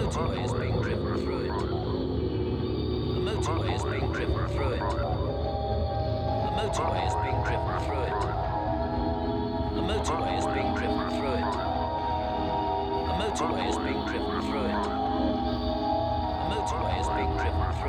motorway is being driven through it. The motorway is being driven through it. The motorway is being driven through it. The motorway is being driven through it. The motorway is being driven through it. The motorway is being driven through it.